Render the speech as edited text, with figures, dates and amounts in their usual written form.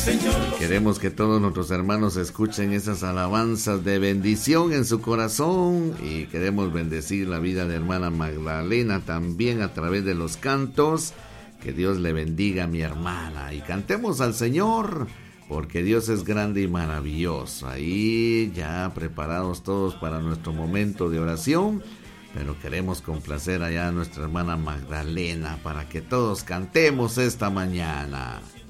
Queremos que todos nuestros hermanos escuchen esas alabanzas de bendición en su corazón y queremos bendecir la vida de hermana Magdalena también a través de los cantos. Que Dios le bendiga a mi hermana y cantemos al Señor porque Dios es grande y maravilloso. Ahí ya preparados todos para nuestro momento de oración, pero queremos complacer allá a nuestra hermana Magdalena para que todos cantemos esta mañana.